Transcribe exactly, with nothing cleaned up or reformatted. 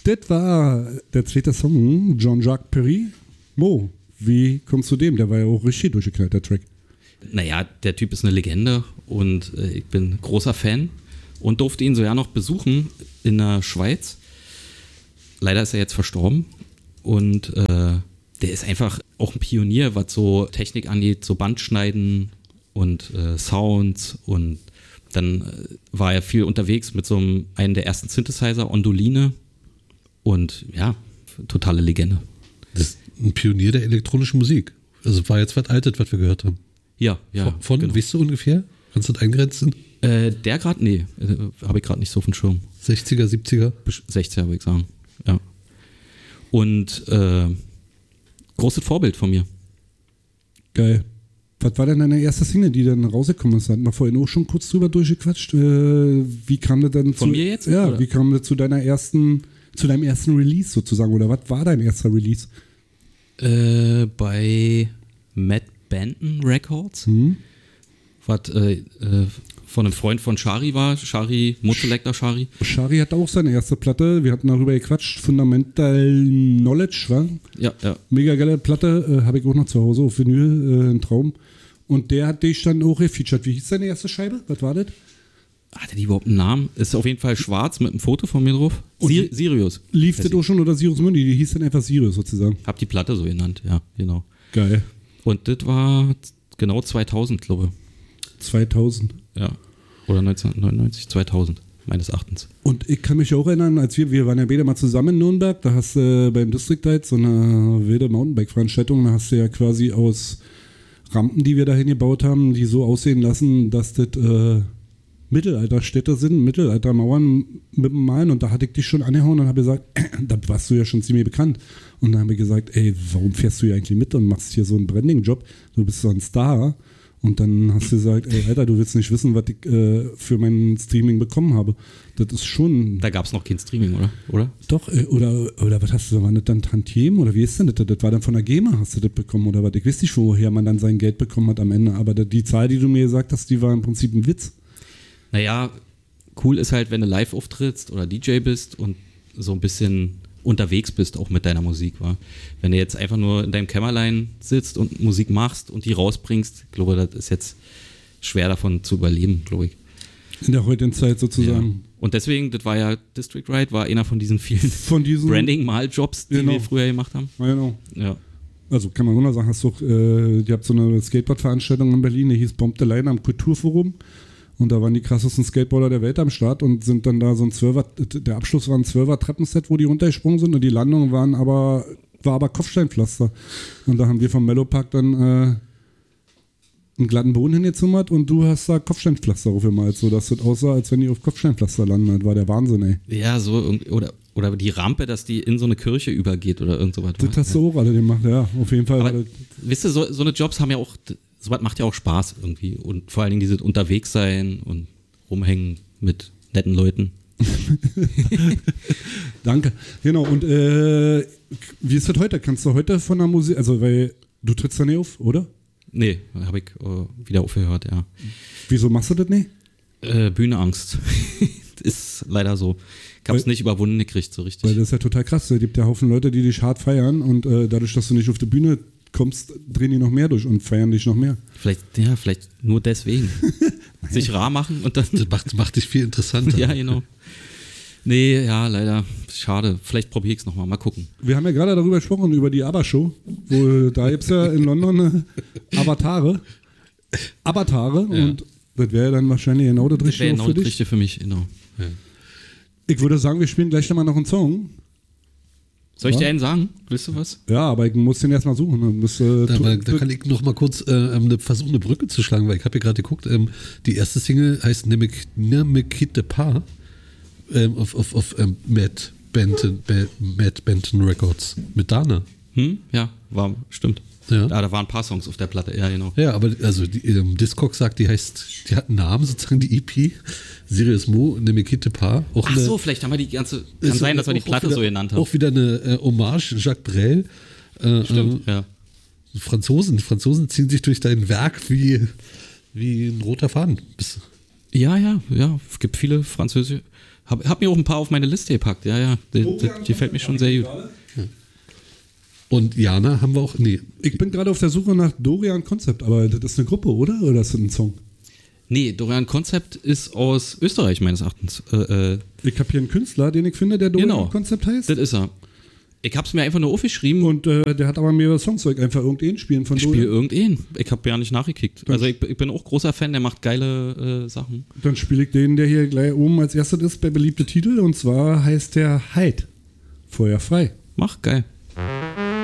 Das war der zweite Song, Jean-Jacques Perry. Mo, wie kommst du dem? Der war ja auch richtig durchgeknallt, der Track. Naja, der Typ ist eine Legende und äh, ich bin großer Fan und durfte ihn so ja noch besuchen in der Schweiz. Leider ist er jetzt verstorben und äh, der ist einfach auch ein Pionier, was so Technik angeht, so Bandschneiden und äh, Sounds und dann äh, war er viel unterwegs mit so einem, einem der ersten Synthesizer, Ondoline und ja, totale Legende. Das ist ein Pionier der elektronischen Musik. Also war jetzt was Altes, was wir gehört haben. Ja, ja. Von, von genau. Weißt du ungefähr? Kannst du das eingrenzen? Äh, der gerade, nee, äh, habe ich gerade nicht so auf dem Schirm. sechziger, siebziger? sechziger, würde ich sagen, ja. Und äh, großes Vorbild von mir. Geil. Was war denn deine erste Single, die dann rausgekommen ist? Hatten wir vorhin auch schon kurz drüber durchgequatscht. Äh, wie kam das dann Von zu, mir jetzt? Ja, oder? wie kam das zu deiner ersten, zu deinem ersten Release sozusagen? Oder was war dein erster Release? Äh, bei Matt Benton Records, Hm? was äh, äh, von einem Freund von Shari war, Shari, Moodselector Shari. Shari hat auch seine erste Platte. Wir hatten darüber gequatscht. Fundamental Knowledge, war? Ja, ja. Mega geile Platte. Äh, Habe ich auch noch zu Hause auf Vinyl. Äh, ein Traum. Und der hat dich dann auch gefeatured. Wie hieß deine erste Scheibe? Was war das? Hat er die überhaupt einen Namen? Ist auf jeden Fall schwarz mit einem Foto von mir drauf. Sir- Sirius. Lief das auch schon oder Sirius Mundi? Die hieß dann einfach Sirius sozusagen. Hab die Platte so genannt, ja, genau. Geil. Und das war genau zweitausend, glaube zweitausend. ich. Ja. Oder neunzehnhundertneunundneunzig, zweitausend, meines Erachtens. Und ich kann mich auch erinnern, als wir, wir waren ja beide mal zusammen in Nürnberg, da hast du beim District Night so eine wilde Mountainbike-Veranstaltung, da hast du ja quasi aus Rampen, die wir dahin gebaut haben, die so aussehen lassen, dass das äh, Mittelalterstädte sind, Mittelaltermauern mit dem Malen, und da hatte ich dich schon angehauen und habe gesagt, da warst du ja schon ziemlich bekannt. Und dann habe ich gesagt, ey, warum fährst du hier eigentlich mit und machst hier so einen Branding-Job? Du bist so ein Star. Und dann hast du gesagt, ey, Alter, du willst nicht wissen, was ich äh, für mein Streaming bekommen habe. Das ist schon... Da gab es noch kein Streaming, oder? oder? Doch, äh, oder, oder was hast du, war das dann Tantiem? Oder wie ist denn das? Das war dann von der GEMA, hast du das bekommen? Oder was? Ich weiß nicht, woher man dann sein Geld bekommen hat am Ende. Aber die Zahl, die du mir gesagt hast, die war im Prinzip ein Witz. Naja, cool ist halt, wenn du live auftrittst oder D J bist und so ein bisschen unterwegs bist, auch mit deiner Musik, wa? Wenn du jetzt einfach nur in deinem Kämmerlein sitzt und Musik machst und die rausbringst, ich glaube, das ist jetzt schwer davon zu überleben, glaube ich. In der heutigen Zeit sozusagen. Ja. Und deswegen, das war ja District Ride, war einer von diesen vielen von diesen Branding-Mal-Jobs, die genau. wir früher gemacht haben. Ja, genau. Ja. Also kann man wunderbar sagen, hast du auch, äh, ihr habt so eine Skateboard-Veranstaltung in Berlin, die hieß Bomb the Line am Kulturforum. Und da waren die krassesten Skateboarder der Welt am Start und sind dann da so ein Zwölfer, der Abschluss war ein Zwölfer-Treppenset, wo die runtergesprungen sind, und die Landung waren aber, war aber Kopfsteinpflaster. Und da haben wir vom Mellowpark dann äh, einen glatten Boden hingezimmert und du hast da Kopfsteinpflaster aufgemalt, sodass das aussah, als wenn die auf Kopfsteinpflaster landen. Das war der Wahnsinn, ey. Ja, so, irgendwie- oder, oder die Rampe, dass die in so eine Kirche übergeht oder irgend sowas. Das hast du auch alle gemacht, ja. Auf jeden Fall. war Aber, das, wisst ihr, so, so eine Jobs haben ja auch, sowas macht ja auch Spaß irgendwie. Und vor allen Dingen dieses Unterwegssein und rumhängen mit netten Leuten. Danke. Genau, und äh, wie ist das heute? Kannst du heute von der Musik, also weil du trittst da nicht auf, oder? Nee, habe ich äh, wieder aufgehört, ja. Wieso machst du das nicht? Äh, Bühneangst. Ist leider so. Ich habe es Weil- nicht überwunden gekriegt, so richtig. Weil das ist ja total krass. Es gibt ja Haufen Leute, die dich hart feiern, und äh, dadurch, dass du nicht auf die Bühne kommst, drehen die noch mehr durch und feiern dich noch mehr. Vielleicht, ja, vielleicht nur deswegen. Sich rar machen und dann. Das macht, macht dich viel interessanter. Ja, genau. Nee, ja, leider. Schade. Vielleicht probiere ich es nochmal. Mal gucken. Wir haben ja gerade darüber gesprochen, über die ABBA-Show. Wo, da gibt es ja in London äh, Avatare. Avatare. Ja. Und das wäre dann wahrscheinlich genau das Das wäre Richtige genau für das dich. Richtige für mich, genau. Ich würde sagen, wir spielen gleich nochmal noch einen Song. Soll ich Ja. dir einen sagen? Willst du was? Ja, aber ich muss den erstmal suchen. Dann bist, äh, Da, tu- aber, da kann ich noch mal kurz äh, eine, versuchen, eine Brücke zu schlagen, weil ich habe hier gerade geguckt, ähm, die erste Single heißt Ne me quitte pas ähm, auf, auf, auf ähm, Matt, Benton, Be, Matt Benton Records mit Dana. Hm? Ja, war, stimmt. Ja. Ah, da waren ein paar Songs auf der Platte, ja, genau. Ja, aber also die, ähm, Discog sagt, die heißt, die hat einen Namen sozusagen, die E P, Sirius Mo, Ne me quitte pas. Auch Ach eine, so, vielleicht haben wir die ganze. Kann ist sein, dass wir die auch Platte wieder, so genannt haben. Auch wieder eine äh, Hommage, Jacques Brel. Äh, Stimmt, äh, ja. Franzosen, die Franzosen ziehen sich durch dein Werk wie, wie ein roter Faden. Bis- Ja, ja, ja. Es gibt viele französische Hab, hab mir auch ein paar auf meine Liste gepackt, ja, ja. Die, die, die fällt mir schon sehr gut. Und Jana haben wir auch, nee. Ich bin gerade auf der Suche nach Dorian Concept, aber das ist eine Gruppe, oder? Oder ist das ein Song? Nee, Dorian Concept ist aus Österreich, meines Erachtens. Äh, äh, Ich habe hier einen Künstler, den ich finde, der Dorian Genau. Concept heißt. das ist er. Ich hab's mir einfach nur aufgeschrieben und Und äh, der hat aber mehrere Songs, soll ich einfach irgendeinen spielen von spiele Dorian? irgendeinen. Ich habe ja nicht nachgekickt. Also ich, ich bin auch großer Fan, der macht geile äh, Sachen. Dann spiele ich den, der hier gleich oben als erstes ist, bei beliebte Titel, und zwar heißt der Heid. Feuer frei. Mach, geil.